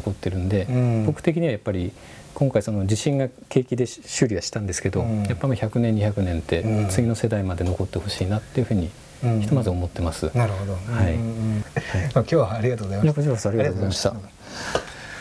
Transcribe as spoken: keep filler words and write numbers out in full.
残ってるんで、うん、僕的にはやっぱり今回その地震が景気で修理はしたんですけど、うん、やっぱりひゃくねんにひゃくねんって次の世代まで残ってほしいなっていうふうにひとまず思ってます。 なるほど。はい。今日はありがとうございました。 こちらこそありがとうございました。